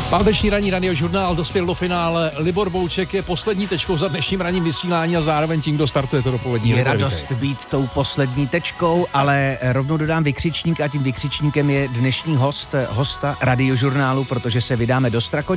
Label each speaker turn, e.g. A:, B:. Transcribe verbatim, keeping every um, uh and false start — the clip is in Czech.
A: Páteční ranní radiožurnál dospěl do finále. Libor Bouček je poslední tečkou za dnešním ranním vysílání a zároveň tím, kdo startuje to dopolední.
B: Je radost být tou poslední tečkou, ale rovnou dodám vykřičník a tím vykřičníkem je dnešní host, hosta radiožurnálu, protože se vydáme do Strakoně.